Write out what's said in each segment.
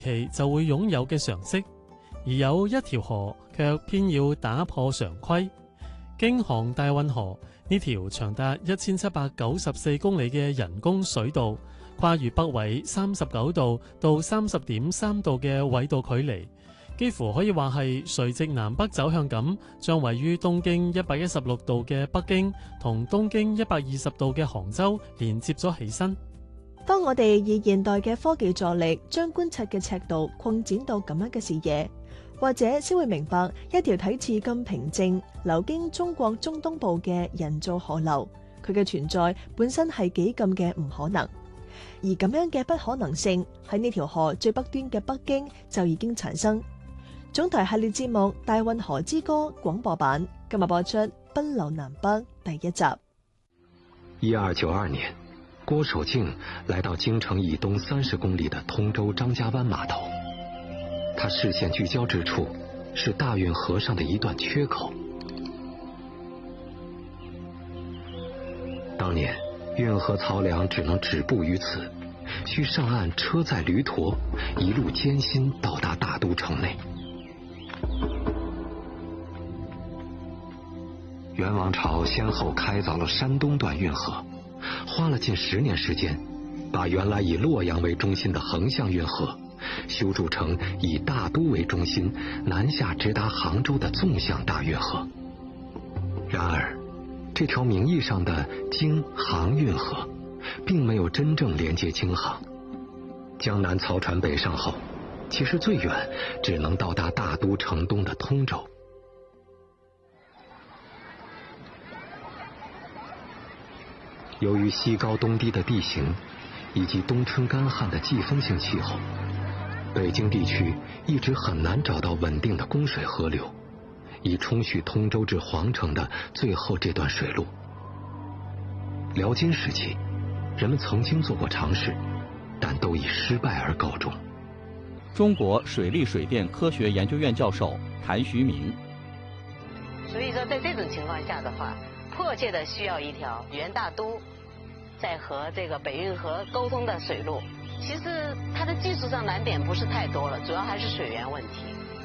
其就會擁有嘅常識，而有一條河卻偏要打破常規。京杭大運河呢條長達1794公里嘅人工水道，跨越北緯39度到30.3度嘅緯度距離，幾乎可以話係垂直南北走向咁，將位於東經116度嘅北京同東經120度嘅杭州連接咗起身。 當我哋以現代嘅科技助力，將觀察嘅尺度擴展到咁樣嘅視野，或者先會明白一條睇似咁平靜流經中國中東部嘅人造河流，佢嘅存在本身係幾咁嘅唔可能。而咁樣嘅不可能性喺呢條河最北端嘅北京就已經產生。總台系列節目《大運河之歌》廣播版今日播出《奔流南北》第一集。 1292年，郭守敬來到京城以東30公里的通州張家灣碼頭，他視線聚焦之處是大運河上的一段缺口。當年運河漕糧只能止步於此，需上岸車載驢駝，一路艱辛到達大都城內。元王朝先後開鑿了山東段運河，花了近10年時間，把原來以洛陽為中心的橫向運河修築成以大都為中心南下直達杭州的縱向大運河。然而這條名義上的京杭運河並沒有真正連接京杭，江南漕船北上後，其實最遠只能到達大都城東的通州。由於西高東低的地形以及冬春乾旱的季風性氣候，北京地區一直很難找到穩定的供水河流，以沖續通州至皇城的最後這段水路。遼金時期，人們曾經做過嘗試，但都以失敗而告終。 中國水利水電科學研究院教授譚徐明。 所以說，在這種情況下的話，迫切的需要一條元大都在和這個北運河溝通的水路。其實它的技術上難點不是太多了，主要還是水源問題。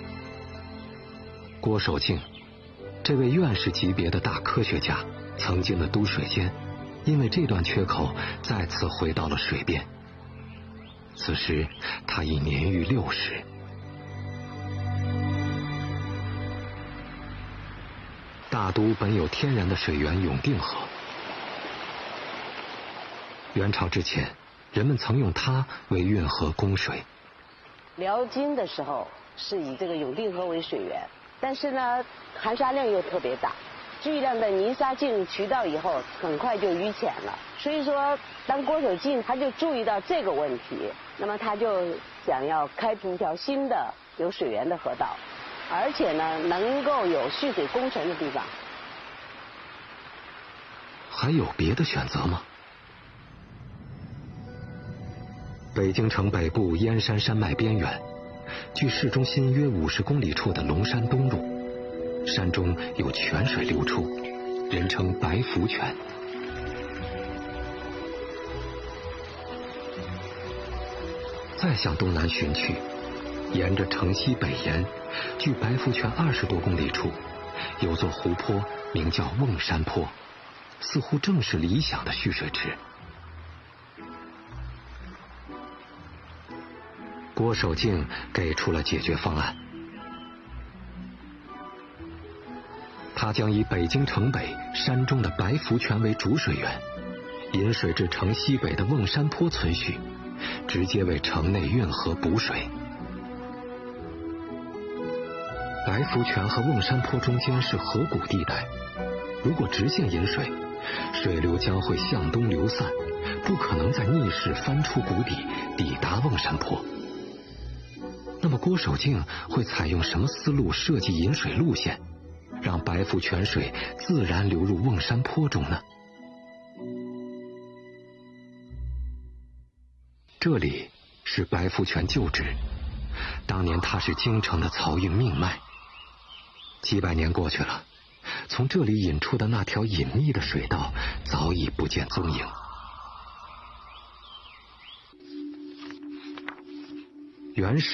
郭守敬，這位院士級別的大科學家，曾經的都水監，因為這段缺口再次回到了水邊。此時他已年逾60。大都本有天然的水源永定河，元朝之前，人們曾用它為運河供水。 遼金的時候是以這個永定河為水源，但是呢，含沙量又特別大，巨量的泥沙進入渠道以後，很快就淤淺了。所以說，當郭守敬他就注意到這個問題，那麼他就想要開闢一條新的有水源的河道。而且呢，能夠有蓄水工程的地方。 還有別的選擇嗎？北京城北部燕山山脈邊緣，距市中心約50公里處的龍山東麓，山中有泉水流出，人稱白福泉。再向東南尋去，沿着城西北沿，距白福泉20多公里處，有座湖泊，名叫瓮山坡，似乎正是理想的蓄水池。郭守敬給出了解決方案，他將以北京城北山中的白福泉為主水源，引水至城西北的瓮山坡存蓄，直接為城內運河補水。白福泉和瓮山坡中間是河谷地帶，如果直線引水，水流將會向東流散，不可能在逆勢翻出谷底抵達瓮山坡。那麼郭守敬會採用什麼思路設計引水路線，讓白福泉水自然流入瓮山坡中呢？這裡是白福泉舊址，當年它是京城的漕運命脈。幾百年過去了，從這裡引出的那條隱秘的水道早已不見蹤影。 原始